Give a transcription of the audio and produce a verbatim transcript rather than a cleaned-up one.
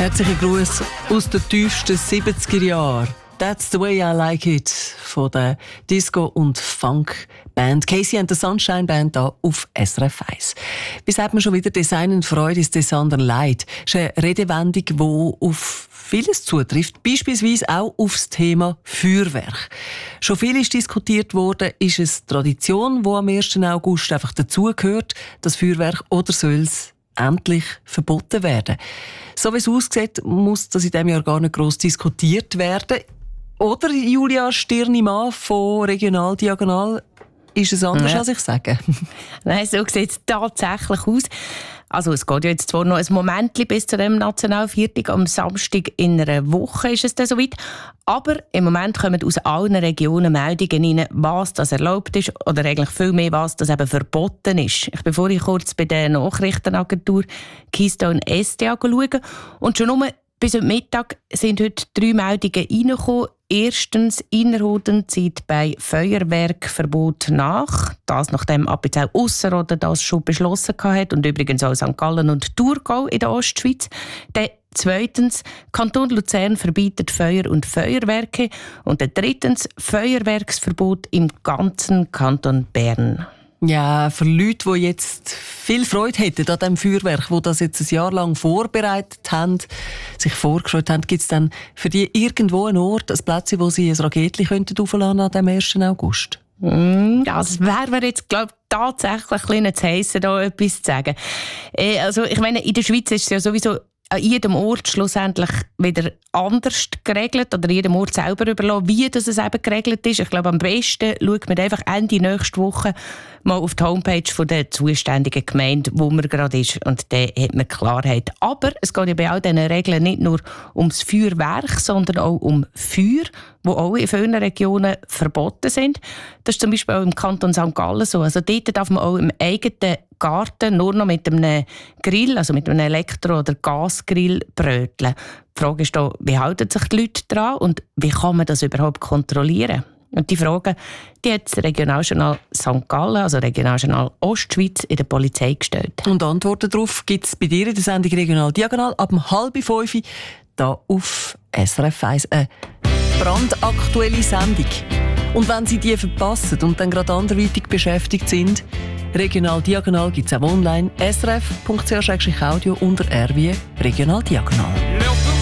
Herzlichen Gruß aus den tiefsten siebziger Jahren. That's the way I like it von der Disco- und Funk-Band Casey and the Sunshine Band hier auf S R F eins. Wie sagt man schon wieder, Design und Freude ist des anderen Leid. Das ist eine Redewendung, die auf vieles zutrifft, beispielsweise auch auf das Thema Feuerwerk. Schon viel ist diskutiert worden, ist es Tradition, die am ersten August einfach dazugehört, das Feuerwerk, oder soll es endlich verboten werden? So wie es aussieht, muss das in diesem Jahr gar nicht gross diskutiert werden. Oder, Julia Stirnimann von Regional Diagonal, ist es anders, ja, als ich sage? Nein, so sieht es tatsächlich aus. Also es geht ja jetzt zwar noch ein Moment bis zu dem Nationalviertag. Am Samstag in einer Woche ist es dann soweit. Aber im Moment kommen aus allen Regionen Meldungen rein, was das erlaubt ist oder eigentlich viel mehr, was das eben verboten ist. Ich bin vorhin kurz bei der Nachrichtenagentur Keystone S D A schauen und schon nur bis heute Mittag sind heute drei Meldungen reingekommen. Erstens, Innerrhoden zieht bei Feuerwerkverbot nach. Das nachdem Appenzell Ausserrhoden das schon beschlossen hat und übrigens auch Sankt Gallen und Thurgau in der Ostschweiz. Dann zweitens, Kanton Luzern verbietet Feuer und Feuerwerke. Und dann drittens, Feuerwerksverbot im ganzen Kanton Bern. Ja, für Leute, die jetzt viel Freude hätten an diesem Feuerwerk, die das jetzt ein Jahr lang vorbereitet haben, sich vorgestellt haben, gibt es dann für die irgendwo einen Ort, ein Plätzchen, wo sie ein Raketchen aufladen an dem ersten August? Mm, das wäre mir jetzt, glaube ich, tatsächlich ein bisschen zu heissen, da etwas zu sagen. Äh, also, ich meine, in der Schweiz ist es ja sowieso an jedem Ort schlussendlich wieder anders geregelt oder jedem Ort selber überlassen, wie das es eben geregelt ist. Ich glaube, am besten schaut man einfach Ende nächste Woche mal auf die Homepage von der zuständigen Gemeinde, wo man gerade ist, und dann hat man Klarheit. Aber es geht ja bei all diesen Regeln nicht nur ums Feuerwerk, sondern auch um Feuer, die auch in vielen Regionen verboten sind. Das ist zum Beispiel auch im Kanton Sankt Gallen so. Also dort darf man auch im eigenen Garten nur noch mit einem Grill, also mit einem Elektro- oder Gasgrill bröteln. Die Frage ist da, wie halten sich die Leute daran und wie kann man das überhaupt kontrollieren? Und die Frage, die hat das Regionaljournal Sankt Gallen, also Regionaljournal Ostschweiz, in der Polizei gestellt. Und Antworten darauf gibt es bei dir in der Sendung Regional Diagonal ab halb fünf hier auf S R F eins. Eine brandaktuelle Sendung. Und wenn Sie die verpassen und dann gerade anderweitig beschäftigt sind, Regional Diagonal gibt es auch online, s r f punkt c h audio unter R wie Regional Diagonal.